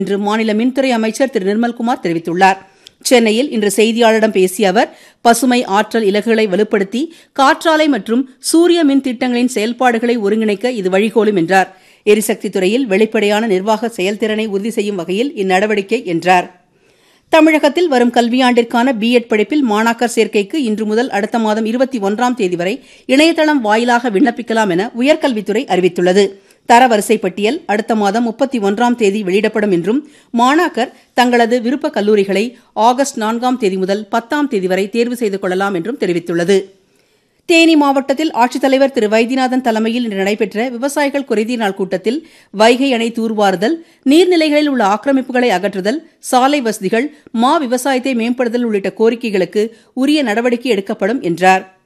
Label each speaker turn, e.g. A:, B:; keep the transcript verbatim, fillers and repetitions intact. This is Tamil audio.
A: என்று மாநில மின்துறை அமைச்சர் திரு நிர்மல்குமார் தெரிவித்துள்ளார். சென்னையில் இன்று செய்தியாளர்களிடம் பேசிய அவர், பசுமை ஆற்றல் இலக்குகளை வலுப்படுத்தி காற்றாலை மற்றும் சூரிய மின் திட்டங்களின் செயல்பாடுகளை ஒருங்கிணைக்க இது வழிகோலும் என்றார். எரிசக்தி துறையில் வெளிப்படையான நிர்வாக செயல்திறனை உறுதி செய்யும் வகையில் இந்நடவடிக்கை என்றார். தமிழகத்தில் வரும் கல்வியாண்டிற்கான பி எட் படிப்பில் மாணாக்கர் சேர்க்கைக்கு இன்று முதல் அடுத்த மாதம் இருபத்தி ஒன்றாம் தேதி வரை இணையதளம் வாயிலாக விண்ணப்பிக்கலாம் என உயர்கல்வித்துறை அறிவித்துள்ளது. தரவரிசை பட்டியல் அடுத்த மாதம் முப்பத்தி ஒன்றாம் தேதி வெளியிடப்படும் என்றும் மாணாக்கர் தங்களது விருப்ப கல்லூரிகளை ஆகஸ்ட் நான்காம் தேதி முதல் பத்தாம் தேதி வரை தேர்வு செய்து கொள்ளலாம் என்றும் தெரிவித்துள்ளது. தேனி மாவட்டத்தில் ஆட்சித்தலைவர் திரு வைத்தியநாதன் தலைமையில் இன்று நடைபெற்ற விவசாயிகள் குறைதீர் நாள் கூட்டத்தில் வைகை அணை தூர்வாறுதல், நீர்நிலைகளில் உள்ள ஆக்கிரமிப்புகளை அகற்றுதல், சாலை வசதிகள், மா விவசாயத்தை மேம்படுத்துதல் உள்ளிட்ட கோரிக்கைகளுக்கு உரிய நடவடிக்கை எடுக்கப்படும் என்றார்.